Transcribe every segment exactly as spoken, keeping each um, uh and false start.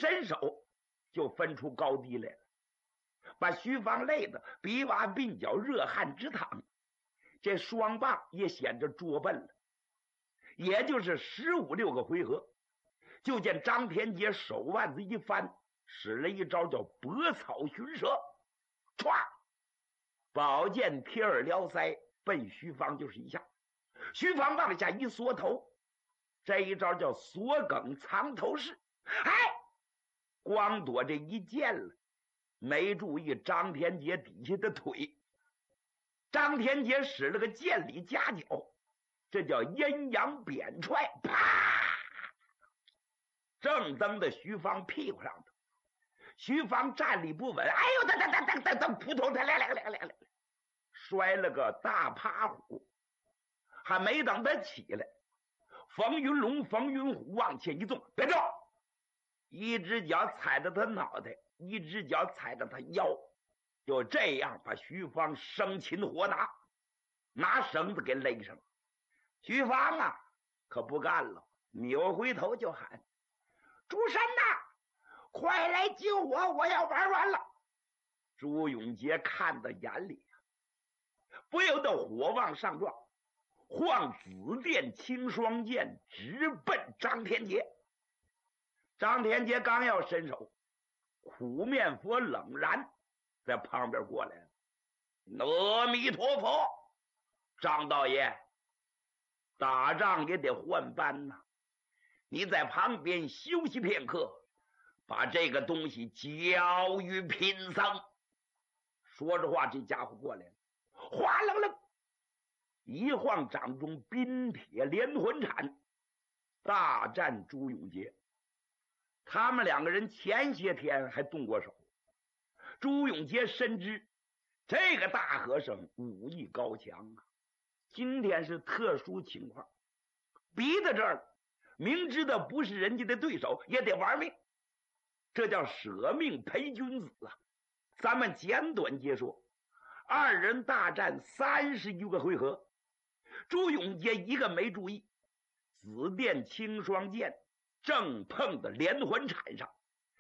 伸手就分出高低来了，把徐芳累得比瓦鬓角热汗直淌，这双棒也显着拙笨了。也就是十五六个回合，就见张天杰手腕子一翻，使了一招叫拨草寻蛇，歘，宝剑贴耳撩腮，奔徐芳就是一下。徐芳往下一缩头，这一招叫锁梗藏头式。哎，光躲这一剑了，没注意张天杰底下的腿。张天杰使了个剑里夹角，这叫阴阳扁踹，啪，正蹬在徐芳屁股上头。徐芳站立不稳，哎呦，等等等等等等，扑通，来来来来来来，摔了个大趴虎。还没等他起来，冯云龙、冯云虎往前一纵，别动，一只脚踩着他脑袋，一只脚踩着他腰，就这样把徐芳生擒活拿，拿绳子给勒上了。徐芳啊，可不干了，扭回头就喊：“朱神呐，快来救我，我要玩完了！”朱永杰看到眼里，不由得火往上撞，晃紫电青双剑直奔张天杰。张天杰刚要伸手，苦面佛冷然在旁边过来了：“阿弥陀佛，张道爷，打仗也得换班呐，你在旁边休息片刻，把这个东西交于贫僧。”说着话，这家伙过来了，哗楞楞一晃掌中冰铁连环铲，大战朱永杰。他们两个人前些天还动过手。朱永杰深知这个大和尚武艺高强啊，今天是特殊情况，逼到这儿了，明知道不是人家的对手也得玩命，这叫舍命陪君子啊。咱们简短接说，二人大战三十余个回合，朱永杰一个没注意，紫电青双剑正碰到连环铲上，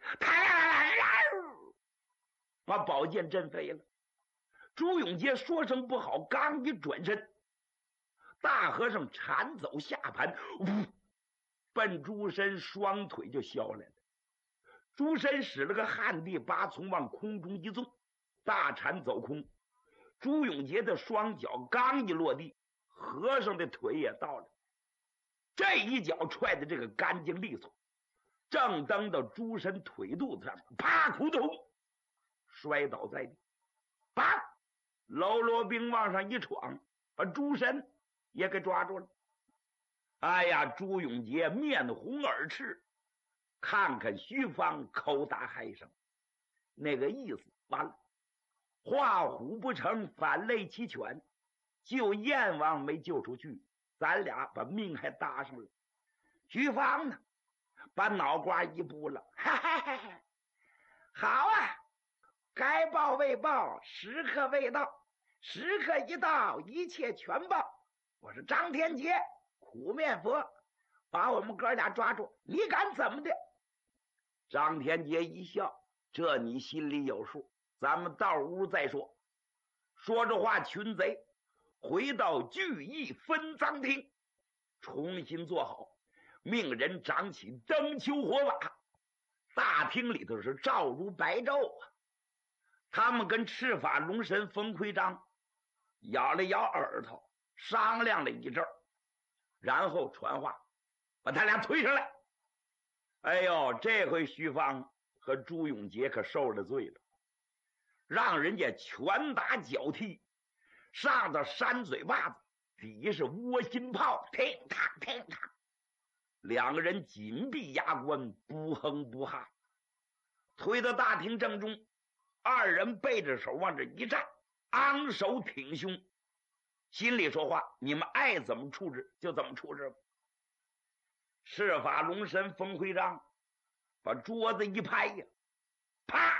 把宝剑震飞了。朱永杰说声不好，刚一转身，大和尚铲走下盘，呜，奔朱身双腿就削来了。朱身使了个旱地拔葱往空中一纵，大铲走空。朱永杰的双脚刚一落地，和尚的腿也到了，这一脚踹的这个干净利索，正蹬到朱身腿肚子上，啪，扑通摔倒在地。啪，喽啰兵往上一闯，把朱身也给抓住了。哎呀，朱永杰面红耳赤，看看徐芳，口打嗨声，那个意思完了，画虎不成反类其犬，救燕王没救出去，咱俩把命还搭上了。徐芳呢，把脑瓜一拨了，哈哈哈哈，好啊，该报未报，时刻未到，时刻一到，一切全报。我是张天杰，苦面佛，把我们哥俩抓住，你敢怎么的？张天杰一笑，这你心里有数，咱们到屋再说。说着话，群贼回到聚义分赃厅，重新做好，命人掌起灯球火把。大厅里头是照如白昼啊。他们跟赤法龙神冯奎章咬了咬耳朵，商量了一阵儿，然后传话，把他俩推上来。哎呦，这回徐芳和朱永杰可受了罪了，让人家拳打脚踢，上到山嘴巴子，底是窝心炮，听他听他，两个人紧闭牙关，不哼不哈，推到大厅正中，二人背着手往这一站，昂首挺胸，心里说话，你们爱怎么处置就怎么处置吧。赤法龙神冯奎章把桌子一拍呀，啪！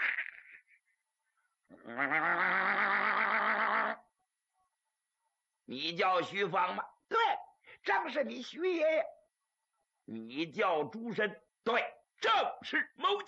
你叫徐芳吗？对，正是你徐爷爷。你叫朱深？对，正是某